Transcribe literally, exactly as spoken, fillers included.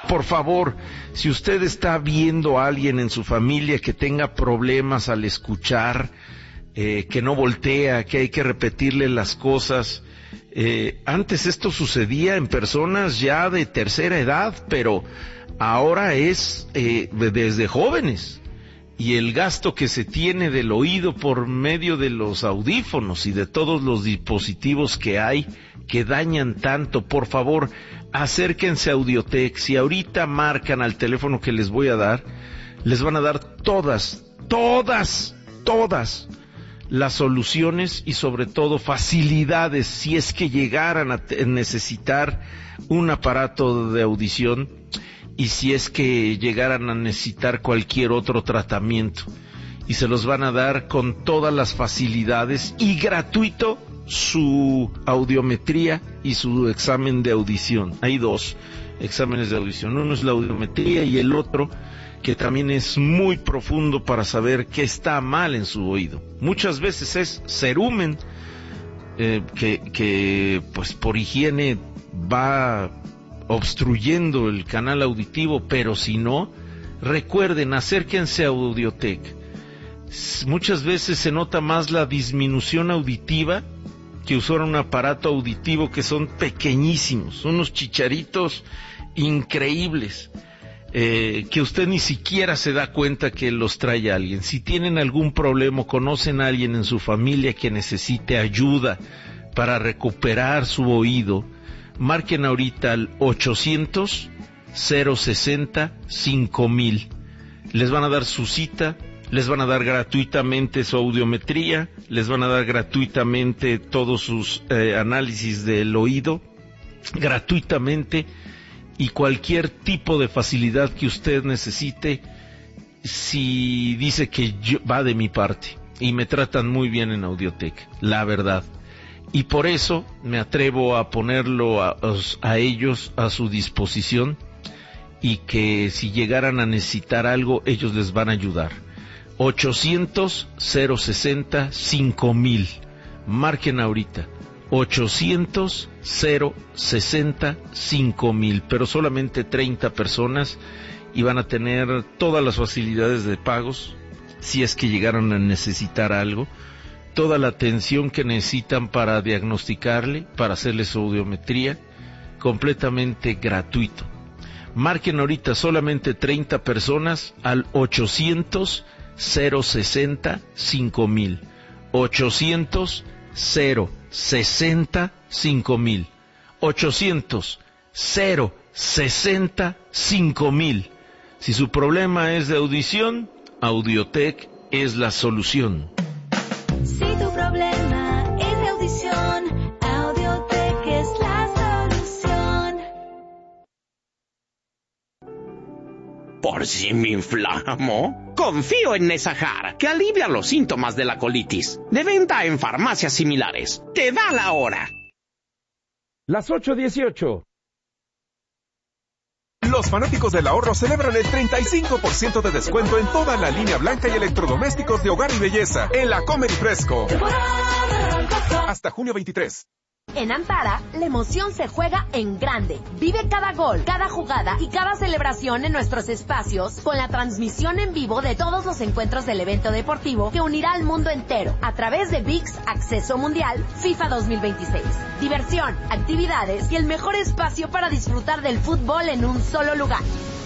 por favor, si usted está viendo a alguien en su familia que tenga problemas al escuchar, eh, que no voltea, que hay que repetirle las cosas, eh, antes esto sucedía en personas ya de tercera edad, pero ahora es eh, desde jóvenes. Y el gasto que se tiene del oído por medio de los audífonos y de todos los dispositivos que hay que dañan tanto, por favor, acérquense a Audiotech. Si ahorita marcan al teléfono que les voy a dar, les van a dar todas, todas, todas las soluciones y sobre todo facilidades si es que llegaran a necesitar un aparato de audición y si es que llegaran a necesitar cualquier otro tratamiento. Y se los van a dar con todas las facilidades y gratuito su audiometría y su examen de audición. Hay dos exámenes de audición. Uno es la audiometría y el otro, que también es muy profundo para saber qué está mal en su oído. Muchas veces es cerumen, eh, que, que pues por higiene va obstruyendo el canal auditivo, pero si no, recuerden, acérquense a Audiotech. Muchas veces se nota más la disminución auditiva que usar un aparato auditivo que son pequeñísimos, unos chicharitos increíbles, eh, que usted ni siquiera se da cuenta que los trae alguien. Si tienen algún problema, conocen a alguien en su familia que necesite ayuda para recuperar su oído, marquen ahorita al ochocientos, cero sesenta, cinco mil. Les van a dar su cita, les van a dar gratuitamente su audiometría, les van a dar gratuitamente todos sus eh, análisis del oído, gratuitamente, y cualquier tipo de facilidad que usted necesite, si dice que yo, va de mi parte, y me tratan muy bien en Audiotech, la verdad. Y por eso me atrevo a ponerlo a, a ellos a su disposición, y que si llegaran a necesitar algo, ellos les van a ayudar. ochocientos, cero sesenta, cinco mil. Marquen ahorita. ochocientos, cero sesenta, cinco mil. Pero solamente treinta personas y van a tener todas las facilidades de pagos, si es que llegaran a necesitar algo. Toda la atención que necesitan para diagnosticarle, para hacerle su audiometría, completamente gratuito. Marquen ahorita solamente treinta personas al ochocientos, cero sesenta, cinco mil. ochocientos, cero sesenta, cinco mil. ochocientos, cero sesenta, cinco mil. Si su problema es de audición, Audiotech es la solución. Si tu problema es de audición, Audiotech es la solución. ¿Por si me inflamo? Confío en Nesajar, que alivia los síntomas de la colitis. De venta en farmacias similares. ¡Te da la hora! Las ocho dieciocho. Los fanáticos del ahorro celebran el treinta y cinco por ciento de descuento en toda la línea blanca y electrodomésticos de hogar y belleza en la Comer y Fresco. Hasta junio veintitrés. En Antara, la emoción se juega en grande. Vive cada gol, cada jugada y cada celebración en nuestros espacios con la transmisión en vivo de todos los encuentros del evento deportivo que unirá al mundo entero a través de V I X Acceso Mundial FIFA dos mil veintiséis. Diversión, actividades y el mejor espacio para disfrutar del fútbol en un solo lugar.